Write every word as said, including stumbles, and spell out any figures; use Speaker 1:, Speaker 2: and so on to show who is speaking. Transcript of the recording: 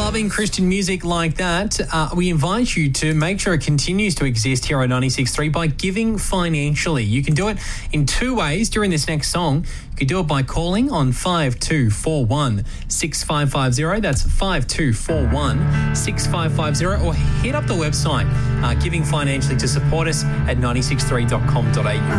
Speaker 1: loving Christian music like that, uh, we invite you to make sure it continues to exist here on ninety-six point three by giving financially. You can do it in two ways during this next song. You can do it by calling on five two four one, six five five zero. That's five two four one, six five five zero. Or hit up the website, uh, giving financially to support us at ninety six three dot com dot a u.